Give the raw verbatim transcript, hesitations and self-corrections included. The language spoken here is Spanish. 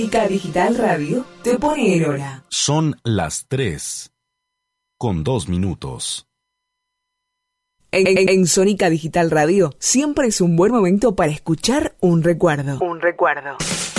Sónica Digital Radio te pone en hora. Son las tres, con dos minutos. En, en, en Sónica Digital Radio siempre es un buen momento para escuchar un recuerdo. Un recuerdo.